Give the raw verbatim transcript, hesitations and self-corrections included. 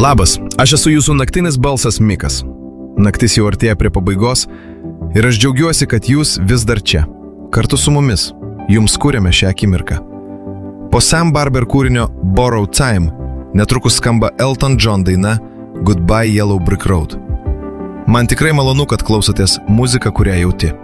Labas, aš esu jūsų naktinis balsas Mikas. Naktis jau artėja prie pabaigos ir aš džiaugiuosi, kad jūs vis dar čia. Kartu su mumis jums kūrėme šią akimirką. Po Sam Barber kūrinio Borrowed Time netrukus skamba Elton John daina Goodbye Yellow Brick Road. Man tikrai malonu, kad klausotės muziką, kurią jauti.